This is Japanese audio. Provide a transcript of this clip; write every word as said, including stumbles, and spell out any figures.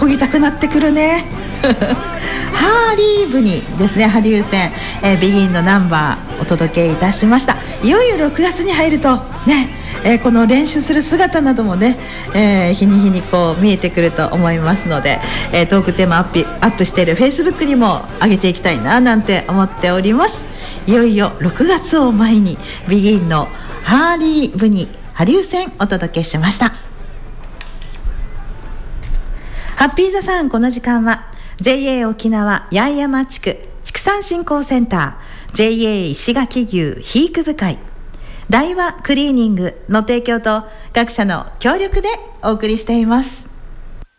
漕ぎたくなってくるねハーリー部にですね、ハリウ戦、えー、ビギンのナンバーお届けいたしました。いよいよろくがつに入るとね、えー、この練習する姿などもね、えー、日に日にこう見えてくると思いますので、えー、トークテーマアップ、アップしている Facebook にも上げていきたいななんて思っております。いよいよろくがつを前にビギンのハーリー部にハリウ戦お届けしました。ハッピーザさん、この時間は ジェイエー 沖縄八重山地区畜産振興センター ジェイエー 石垣牛肥育部会大和クリーニングの提供と各社の協力でお送りしています。